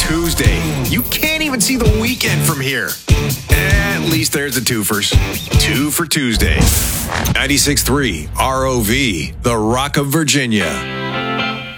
Tuesday. You can't even see the weekend from here. At least there's the twofers. Two for Tuesday. 96.3 ROV, the Rock of Virginia.